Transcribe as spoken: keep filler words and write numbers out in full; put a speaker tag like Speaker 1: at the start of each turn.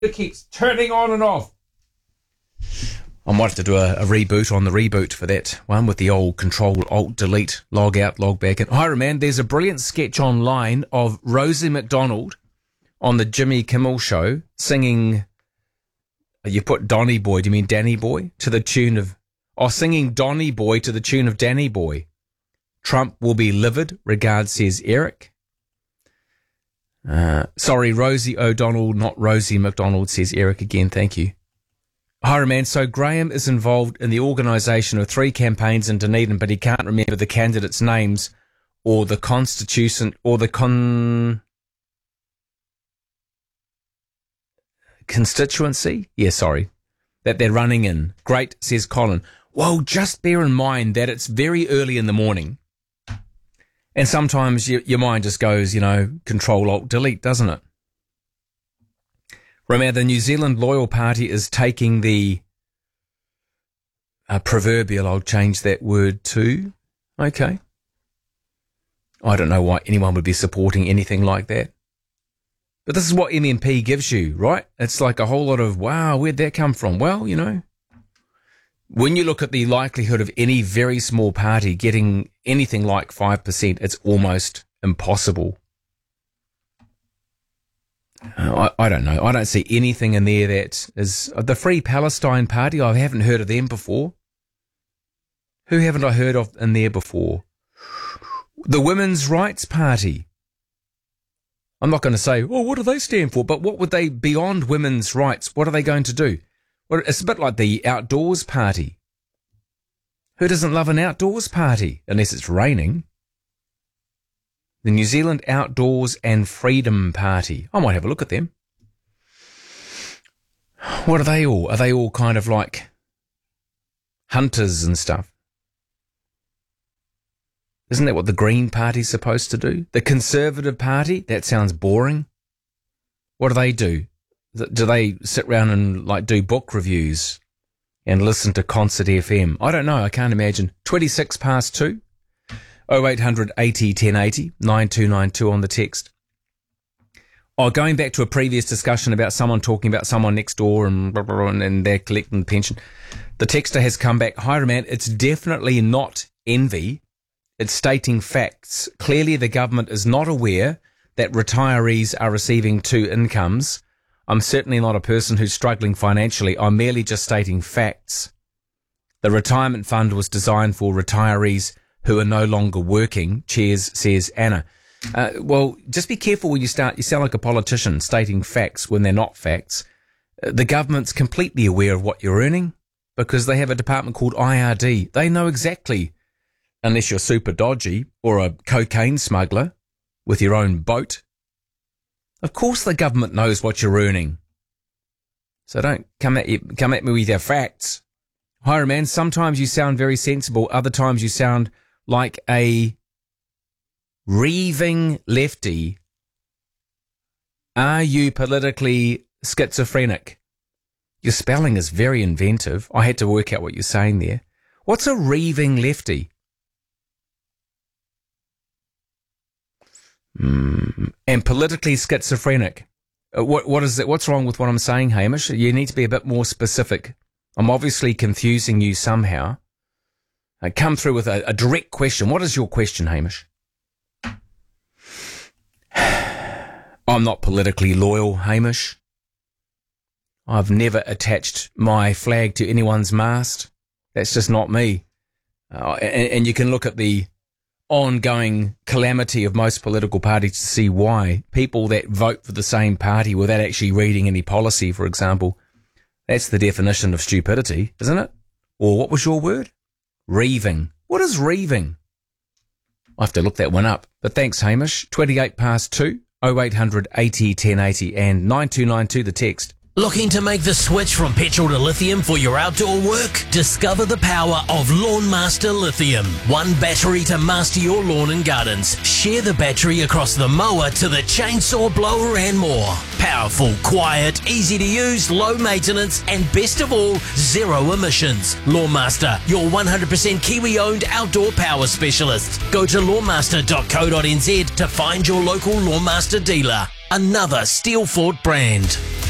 Speaker 1: It keeps turning on and off. I might have to do a, a reboot on the reboot for that one with the old Control Alt Delete, log out, log back in. Hi, man. There's a brilliant sketch online of Rosie McDonald on the Jimmy Kimmel Show singing. You put Donny Boy. Do you mean Danny Boy? To the tune of oh, singing Donny Boy to the tune of Danny Boy. Trump will be livid. Regards, says Eric. Uh, sorry, Rosie O'Donnell, not Rosie McDonald, says Eric again. Thank you. Hi, man. So Graham is involved in the organisation of three campaigns in Dunedin, but he can't remember the candidates' names or the constitution or the con constituency. Yeah, sorry, that they're running in. Great, says Colin. Well, just bear in mind that it's very early in the morning, and sometimes you, your mind just goes, you know, Control Alt Delete, doesn't it? Remember, the New Zealand Loyal Party is taking the uh, proverbial, I'll change that word to, okay. I don't know why anyone would be supporting anything like that. But this is what M N P gives you, right? It's like a whole lot of, wow, where'd that come from? Well, you know, when you look at the likelihood of any very small party getting anything like five percent, it's almost impossible. Uh, I, I don't know. I don't see anything in there that is uh, the Free Palestine Party. I haven't heard of them before. Who haven't I heard of in there before? The Women's Rights Party. I'm not going to say, oh, what do they stand for? But what would they, beyond women's rights, what are they going to do? Well, it's a bit like the Outdoors Party. Who doesn't love an outdoors party? Unless it's raining. The New Zealand Outdoors and Freedom Party. I might have a look at them. What are they all? Are they all kind of like hunters and stuff? Isn't that what the Green Party's supposed to do? The Conservative Party? That sounds boring. What do they do? Do they sit around and like do book reviews and listen to Concert F M? I don't know. I can't imagine. twenty-six past two. oh eight hundred eighty ten eighty, nine two nine two on the text. Oh, going back to a previous discussion about someone talking about someone next door and blah, blah, blah, and they're collecting the pension. The texter has come back. Hi, man, it's definitely not envy. It's stating facts. Clearly, the government is not aware that retirees are receiving two incomes. I'm certainly not a person who's struggling financially. I'm merely just stating facts. The retirement fund was designed for retirees who are no longer working. Cheers, says Anna. Uh, well, just be careful when you start. You sound like a politician stating facts when they're not facts. Uh, the government's completely aware of what you're earning because they have a department called I R D. They know exactly, unless you're super dodgy or a cocaine smuggler with your own boat. Of course the government knows what you're earning. So don't come at, you, come at me with your facts. Hi, man, sometimes you sound very sensible. Other times you sound like a reaving lefty. Are you politically schizophrenic? Your spelling is very inventive. I had to work out what you're saying there. What's a reaving lefty? Mm, and politically schizophrenic. Uh, what what is it? What's wrong with what I'm saying, Hamish? You need to be a bit more specific. I'm obviously confusing you somehow. Uh, come through with a, a direct question. What is your question, Hamish? I'm not politically loyal, Hamish. I've never attached my flag to anyone's mast. That's just not me. Uh, and, and you can look at the ongoing calamity of most political parties to see why. People that vote for the same party without actually reading any policy, for example, that's the definition of stupidity, isn't it? Or what was your word? Reaving. What is reaving? I have to look that one up. But thanks, Hamish. twenty-eight past two, oh eight hundred eighty ten eighty and nine two nine two the text.
Speaker 2: Looking to make the switch from petrol to lithium for your outdoor work? Discover the power of Lawnmaster Lithium. One battery to master your lawn and gardens. Share the battery across the mower to the chainsaw, blower and more. Powerful, quiet, easy to use, low maintenance and best of all, zero emissions. Lawnmaster, your one hundred percent Kiwi-owned outdoor power specialist. Go to lawnmaster dot co dot n z to find your local Lawnmaster dealer. Another Steelfort brand.